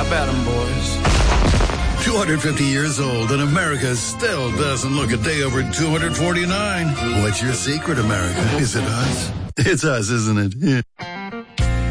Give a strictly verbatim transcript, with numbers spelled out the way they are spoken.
about them, boys? two hundred fifty years old, and America still doesn't look a day over two hundred forty-nine. What's your secret, America? Is it us? It's us, isn't it? Yeah.